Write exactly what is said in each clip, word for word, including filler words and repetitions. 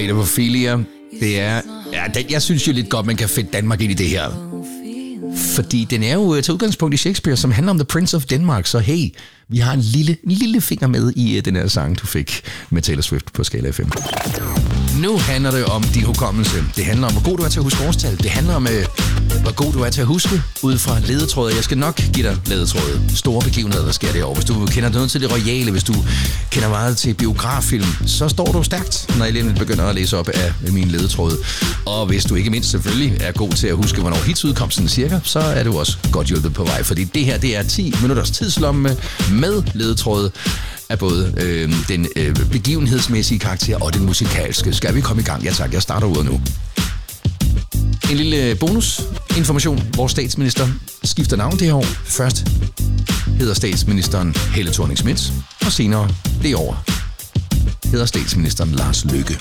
Ophelia, det er... Ja, den, jeg synes jo lidt godt, man kan fedte Danmark ind i det her. Fordi den er jo til udgangspunkt i Shakespeare, som handler om The Prince of Denmark. Så hey, vi har en lille, en lille finger med i uh, den her sang, du fik med Taylor Swift på Skala F M. Nu handler det om din hukommelse. Det handler om, hvor god du er til at huske årstal. Det handler om, øh, hvor god du er til at huske ud fra ledetråde. Jeg skal nok give dig ledetråde. Store begivenheder, der sker derovre. Hvis du kender noget til det royale, hvis du kender meget til biograffilm, så står du stærkt, når jeg begynder at læse op af mine ledetråde. Og hvis du ikke mindst selvfølgelig er god til at huske, hvornår hitsudkomsten cirka, så er du også godt hjulpet på vej. Fordi det her, det er ti minutters tidslomme med ledetråde af både øh, den øh, begivenhedsmæssige karakter og den musikalske. Skal vi komme i gang? Ja tak, jeg starter ud nu. En lille bonusinformation. Vores statsminister skifter navn det her år. Først hedder statsministeren Helle Thorning-Schmidt, og senere det år hedder statsministeren Lars Løkke.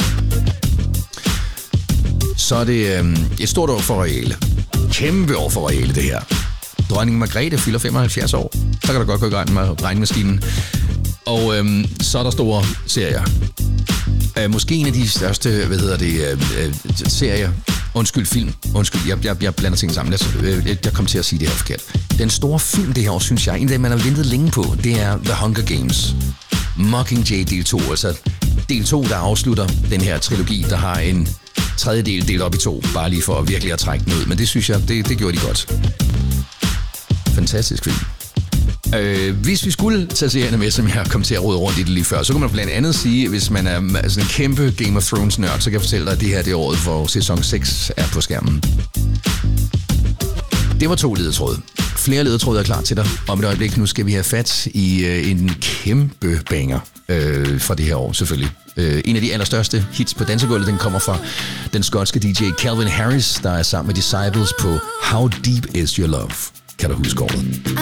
Så er det øh, et stort år for royale. Kæmpe år for royale, det her. Dronning Margrethe fylder femoghalvfjerds år. Så kan der godt gå i gang med regnemaskinen. Og øhm, så er der store serier. Øh, måske en af de største, hvad hedder det, øh, øh, serier. Undskyld, film. Undskyld, jeg, jeg, jeg blander ting sammen. Jeg, øh, jeg kom til at sige det her forkert. Den store film det her år, synes jeg, en af dem, man har ventet længe på, det er The Hunger Games. Mockingjay del to, altså del to, der afslutter den her trilogi, der har en tredjedel delt op i to, bare lige for virkelig at trække den ud. Men det synes jeg, det, det gjorde de godt. Fantastisk film. Øh, hvis vi skulle tage serierne med, som jeg kom til at rode rundt i det lige før, så kan man blandt andet sige, hvis man er altså en kæmpe Game of Thrones nørd, så kan jeg fortælle dig, at det her det er året, hvor sæson seks er på skærmen. Det var to ledetråde. Flere ledetråde er klar til dig. Om et øjeblik nu skal vi have fat i øh, en kæmpe banger øh, fra det her år, selvfølgelig. Øh, en af de allerstørste hits på dansegulvet, den kommer fra den skotske D J Calvin Harris, der er sammen med Disciples på How Deep Is Your Love. Kan du huske året?